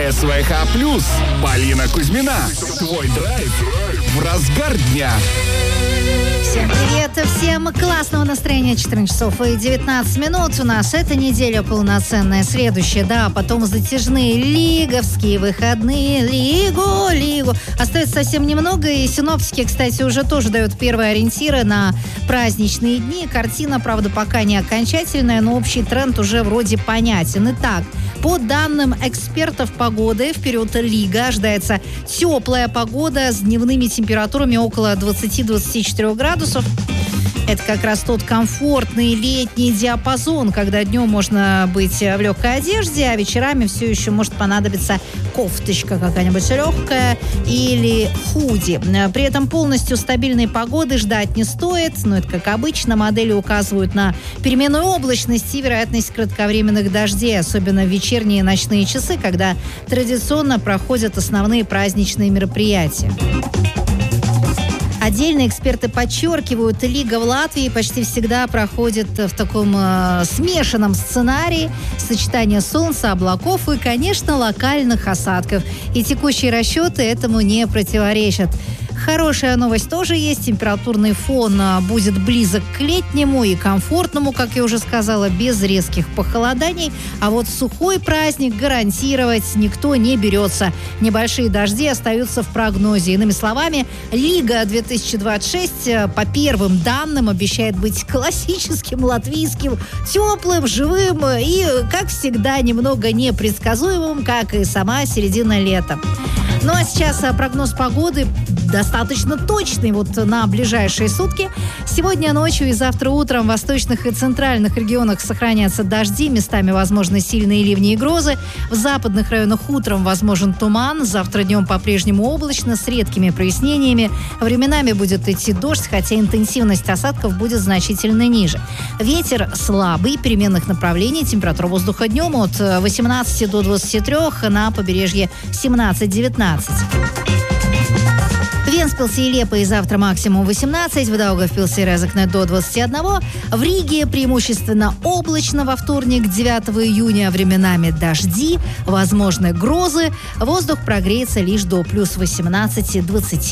СВХ+, Полина Кузьмина. Твой драйв в разгар дня. Всем привет, всем классного настроения. 14 часов и 19 минут. У нас эта неделя полноценная, следующая, да, потом затяжные лиговские выходные. Лигу. Остается совсем немного, и синоптики, кстати, уже тоже дают первые ориентиры на праздничные дни. Картина, правда, пока не окончательная, но общий тренд уже вроде понятен. Итак, по данным экспертов погоды, в период Лига ожидается теплая погода с дневными температурами около 20-24 градусов. Это как раз тот комфортный летний диапазон, когда днем можно быть в легкой одежде, а вечерами все еще может понадобиться кофточка какая-нибудь легкая или худи. При этом полностью стабильной погоды ждать не стоит, но это как обычно. Модели указывают на переменную облачность и вероятность кратковременных дождей, особенно в вечерние и ночные часы, когда традиционно проходят основные праздничные мероприятия. Отдельно эксперты подчеркивают, Лига в Латвии почти всегда проходит в таком смешанном сценарии сочетания солнца, облаков и, конечно, локальных осадков. И текущие расчеты этому не противоречат. Хорошая новость тоже есть. Температурный фон будет близок к летнему и комфортному, как я уже сказала, без резких похолоданий. А вот сухой праздник гарантировать никто не берется. Небольшие дожди остаются в прогнозе. Иными словами, Лига 2026 по первым данным обещает быть классическим, латвийским, теплым, живым и, как всегда, немного непредсказуемым, как и сама середина лета. Ну а сейчас прогноз погоды достаточно точный вот на ближайшие сутки. Сегодня ночью и завтра утром в восточных и центральных регионах сохранятся дожди, местами возможны сильные ливни и грозы. В западных районах утром возможен туман. Завтра днем по-прежнему облачно с редкими прояснениями. Временами будет идти дождь, хотя интенсивность осадков будет значительно ниже. Ветер слабый, переменных направлений. Температура воздуха днем от 18 до 23, на побережье 17-19. В Вентспилсе и Лепое завтра максимум 18, в Даугавпилсе и Резекне до 21. В Риге преимущественно облачно во вторник, 9 июня, временами дожди, возможны грозы. Воздух прогреется лишь до плюс 18-20.